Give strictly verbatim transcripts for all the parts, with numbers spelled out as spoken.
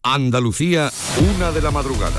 Andalucía, una de la madrugada.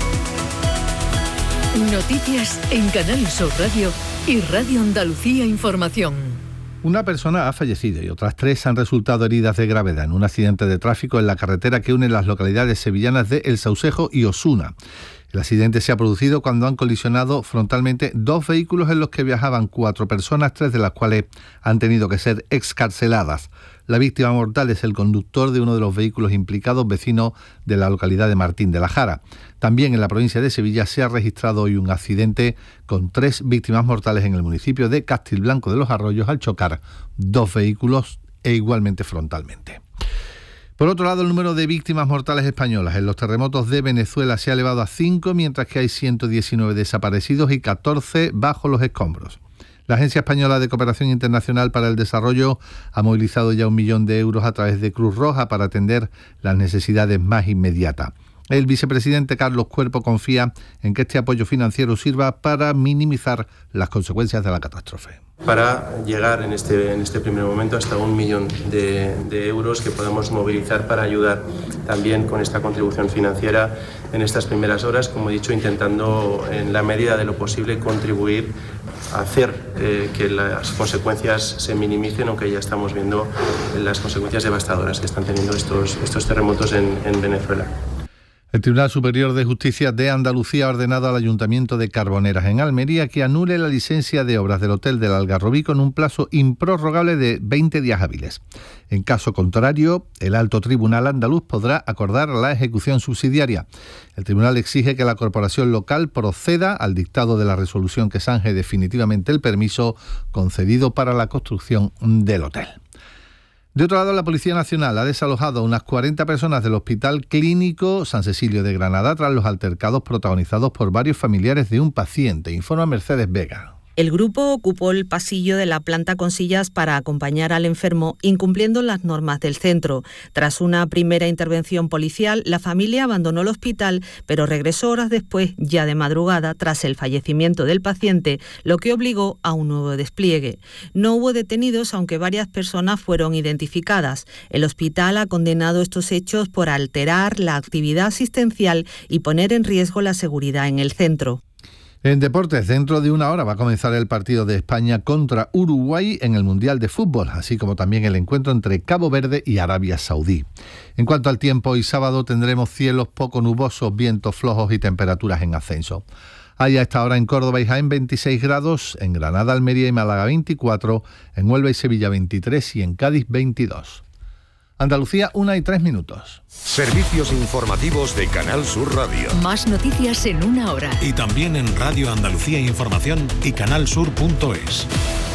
Noticias en Canal Sur Radio y Radio Andalucía Información. Una persona ha fallecido y otras tres han resultado heridas de gravedad en un accidente de tráfico en la carretera que une las localidades sevillanas de El Saucejo y Osuna. El accidente se ha producido cuando han colisionado frontalmente dos vehículos en los que viajaban cuatro personas, tres de las cuales han tenido que ser excarceladas. La víctima mortal es el conductor de uno de los vehículos implicados, vecino de la localidad de Martín de la Jara. También en la provincia de Sevilla se ha registrado hoy un accidente con tres víctimas mortales en el municipio de Castilblanco de los Arroyos al chocar dos vehículos e igualmente frontalmente. Por otro lado, el número de víctimas mortales españolas en los terremotos de Venezuela se ha elevado a cinco, mientras que hay ciento diecinueve desaparecidos y catorce bajo los escombros. La Agencia Española de Cooperación Internacional para el Desarrollo ha movilizado ya un millón de euros a través de Cruz Roja para atender las necesidades más inmediatas. El vicepresidente Carlos Cuerpo confía en que este apoyo financiero sirva para minimizar las consecuencias de la catástrofe. Para llegar en este, en este primer momento hasta un millón de, de euros que podemos movilizar para ayudar también con esta contribución financiera en estas primeras horas, como he dicho, intentando en la medida de lo posible contribuir a hacer eh, que las consecuencias se minimicen, aunque ya estamos viendo las consecuencias devastadoras que están teniendo estos, estos terremotos en, en Venezuela. El Tribunal Superior de Justicia de Andalucía ha ordenado al Ayuntamiento de Carboneras, en Almería, que anule la licencia de obras del Hotel del Algarrobí con un plazo improrrogable de veinte días hábiles. En caso contrario, el Alto Tribunal andaluz podrá acordar la ejecución subsidiaria. El tribunal exige que la corporación local proceda al dictado de la resolución que zanje definitivamente el permiso concedido para la construcción del hotel. De otro lado, la Policía Nacional ha desalojado a unas cuarenta personas del Hospital Clínico San Cecilio de Granada tras los altercados protagonizados por varios familiares de un paciente, informa Mercedes Vega. El grupo ocupó el pasillo de la planta con sillas para acompañar al enfermo, incumpliendo las normas del centro. Tras una primera intervención policial, la familia abandonó el hospital, pero regresó horas después, ya de madrugada, tras el fallecimiento del paciente, lo que obligó a un nuevo despliegue. No hubo detenidos, aunque varias personas fueron identificadas. El hospital ha condenado estos hechos por alterar la actividad asistencial y poner en riesgo la seguridad en el centro. En deportes, dentro de una hora va a comenzar el partido de España contra Uruguay en el Mundial de Fútbol, así como también el encuentro entre Cabo Verde y Arabia Saudí. En cuanto al tiempo, hoy sábado tendremos cielos poco nubosos, vientos flojos y temperaturas en ascenso. Hay a esta hora en Córdoba y Jaén veintiséis grados, en Granada, Almería y Málaga veinticuatro, en Huelva y Sevilla veintitrés y en Cádiz veintidós. Andalucía, una y tres minutos. Servicios informativos de Canal Sur Radio. Más noticias en una hora. Y también en Radio Andalucía Información y canal sur punto es.